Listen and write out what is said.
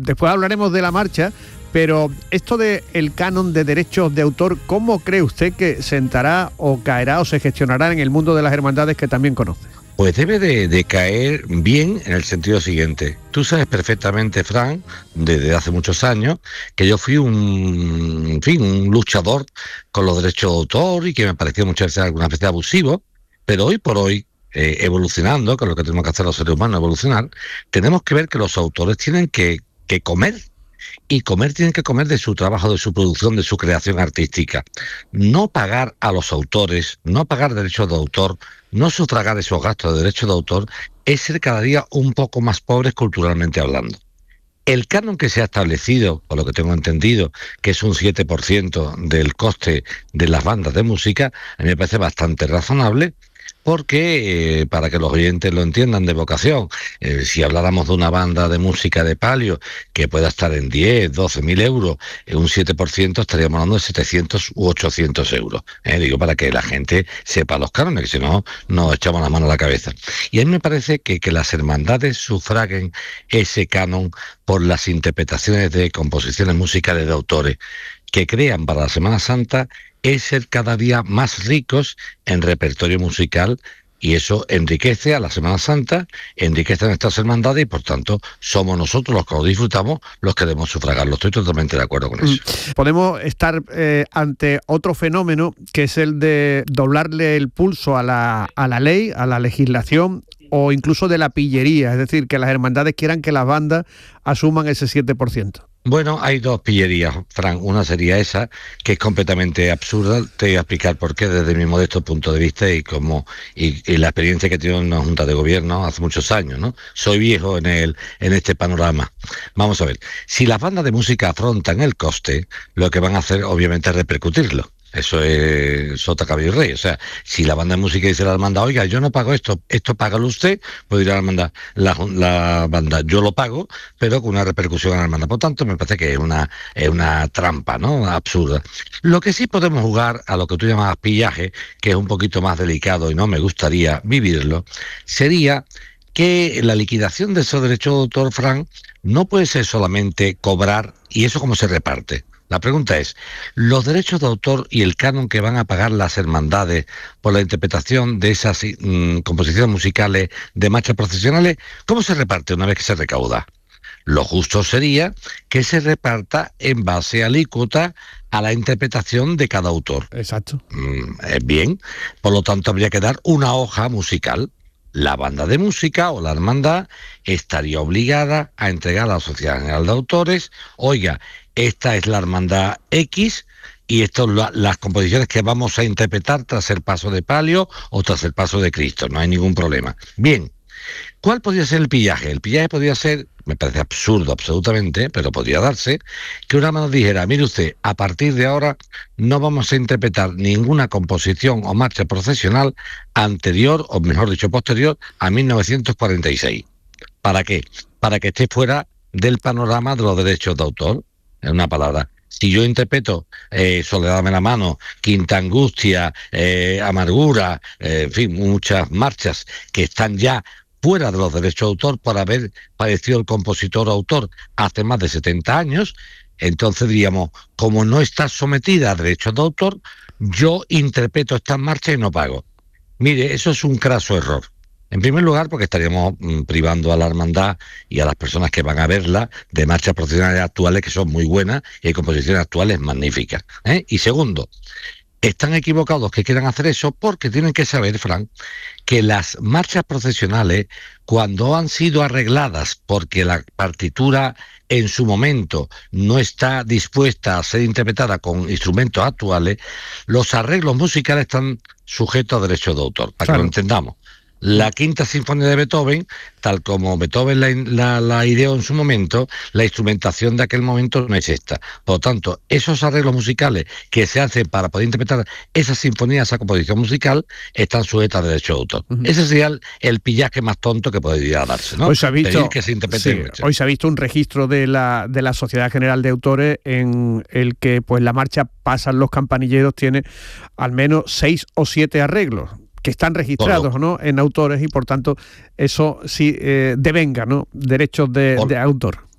después hablaremos de la marcha, pero esto de el canon de derechos de autor, ¿cómo cree usted que sentará o caerá o se gestionará en el mundo de las hermandades que también conoce? Pues debe de caer bien en el sentido siguiente. Tú sabes perfectamente, Fran, desde hace muchos años, que yo fui un luchador con los derechos de autor y que me pareció muchas veces algunas veces abusivo, pero hoy por hoy, evolucionando, que es lo que tenemos que hacer los seres humanos, evolucionar, tenemos que ver que los autores tienen que comer. Y tienen que comer de su trabajo, de su producción, de su creación artística. No pagar a los autores, no pagar derechos de autor, no sufragar esos gastos de derechos de autor, es ser cada día un poco más pobres culturalmente hablando. El canon que se ha establecido, por lo que tengo entendido, que es un 7% del coste de las bandas de música, a mí me parece bastante razonable, porque, para que los oyentes lo entiendan de vocación, si habláramos de una banda de música de palio que pueda estar en 10, 12.000 euros, un 7% estaríamos hablando de 700 u 800 euros. Digo, para que la gente sepa los cánones, que si no, nos echamos la mano a la cabeza. Y a mí me parece que las hermandades sufraguen ese canon por las interpretaciones de composiciones musicales de autores que crean para la Semana Santa es ser cada día más ricos en repertorio musical, y eso enriquece a la Semana Santa, enriquece a nuestras hermandades y por tanto somos nosotros los que lo disfrutamos los que debemos sufragarlo. Estoy totalmente de acuerdo con eso. Podemos estar ante otro fenómeno que es el de doblarle el pulso a la ley, a la legislación o incluso de la pillería, es decir, que las hermandades quieran que las bandas asuman ese 7%. Bueno, hay dos pillerías, Fran. Una sería esa, que es completamente absurda. Te voy a explicar por qué desde mi modesto punto de vista y la experiencia que he tenido en una junta de gobierno hace muchos años, ¿no? Soy viejo en este panorama. Vamos a ver, si las bandas de música afrontan el coste, lo que van a hacer obviamente es repercutirlo. Eso es sota, caballo y rey. O sea, si la banda de música dice a la hermandad, oiga, yo no pago esto págalo usted, puede ir a la hermandad, la banda, yo lo pago, pero con una repercusión a la hermandad. Por tanto, me parece que es una trampa, ¿no? Absurda. Lo que sí podemos jugar a lo que tú llamas pillaje, que es un poquito más delicado y no me gustaría vivirlo, sería que la liquidación de esos derechos de autor, Fran, no puede ser solamente cobrar, y eso cómo se reparte. La pregunta es, ¿los derechos de autor y el canon que van a pagar las hermandades por la interpretación de esas composiciones musicales de marchas procesionales, cómo se reparte una vez que se recauda? Lo justo sería que se reparta en base a alícuota a la interpretación de cada autor. Exacto. Bien, por lo tanto habría que dar una hoja musical. La banda de música o la hermandad estaría obligada a entregar a la Sociedad General de Autores, oiga, esta es la hermandad X y estas son las composiciones que vamos a interpretar tras el paso de palio o tras el paso de Cristo, no hay ningún problema. Bien, ¿cuál podría ser el pillaje? El pillaje podría ser, me parece absurdo absolutamente, pero podría darse, que una hermandad dijera, mire usted, a partir de ahora no vamos a interpretar ninguna composición o marcha procesional anterior, o mejor dicho, posterior a 1946. ¿Para qué? Para que esté fuera del panorama de los derechos de autor, en una palabra. Si yo interpreto Soledad dame la mano, Quinta Angustia, Amargura, en fin, muchas marchas que están ya fuera de los derechos de autor por haber padecido el compositor o autor hace más de 70 años, entonces diríamos, como no está sometida a derechos de autor, yo interpreto estas marchas y no pago. Mire, eso es un craso error. En primer lugar, porque estaríamos privando a la hermandad y a las personas que van a verla de marchas procesionales actuales que son muy buenas y hay composiciones actuales magníficas. Y segundo, están equivocados que quieran hacer eso porque tienen que saber, Fran, que las marchas procesionales, cuando han sido arregladas porque la partitura en su momento no está dispuesta a ser interpretada con instrumentos actuales, los arreglos musicales están sujetos a derechos de autor, para que lo entendamos. La Quinta Sinfonía de Beethoven, tal como Beethoven la ideó en su momento, la instrumentación de aquel momento no es esta. Por lo tanto, esos arreglos musicales que se hacen para poder interpretar esa sinfonía, esa composición musical, están sujetas a derecho de autor. Ese sería el pillaje más tonto que podría darse, ¿no? Hoy se ha visto, pedir que se interprete. Sí, hoy se ha visto un registro de la Sociedad General de Autores en el que pues la marcha Pasan los campanilleros tiene al menos 6 o 7 arreglos que están registrados, ¿no?, en autores, y por tanto eso sí devenga, ¿no?, derechos de autor.